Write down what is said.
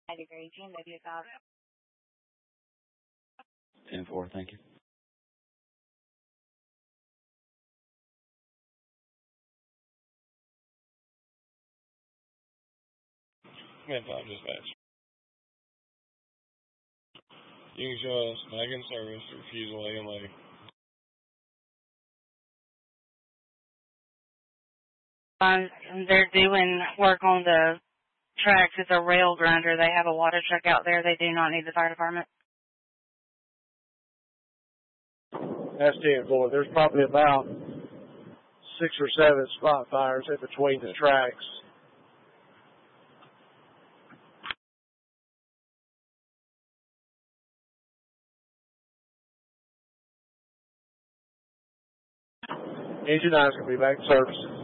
I agree. Jim, maybe about 10-4, thank you. Man, 5 dispatch. You can show us wagon service, refusal ALA. They're doing work on the tracks. It's a rail grinder. They have a water truck out there. They do not need the fire department. That's 10-4. There's probably about 6 or 7 spot fires in between the tracks. Engine 9's going to be back in service.